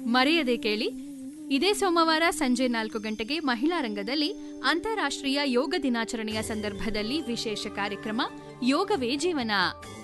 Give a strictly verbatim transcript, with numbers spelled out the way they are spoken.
ಮರೆಯದೆ ಕೇಳಿ. ಇದೇ ಸೋಮವಾರ ಸಂಜೆ ನಾಲ್ಕು ಗಂಟೆಗೆ ಮಹಿಳಾ ರಂಗದಲ್ಲಿ ಅಂತಾರಾಷ್ಟ್ರೀಯ ಯೋಗ ದಿನಾಚರಣೆಯ ಸಂದರ್ಭದಲ್ಲಿ ವಿಶೇಷ ಕಾರ್ಯಕ್ರಮ ಯೋಗವೇ ಜೀವನ.